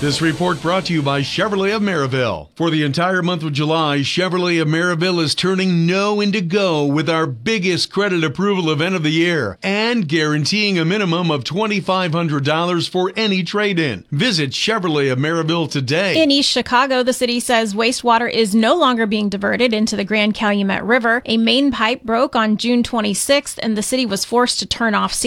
This report brought to you by Chevrolet of Maryville. For the entire month of July, Chevrolet of Maryville is turning no into go with our biggest credit approval event of the year and guaranteeing a minimum of $2,500 for any trade-in. Visit Chevrolet of Maryville today. In East Chicago, the city says wastewater is no longer being diverted into the Grand Calumet River. A main pipe broke on June 26th, and the city was forced to turn off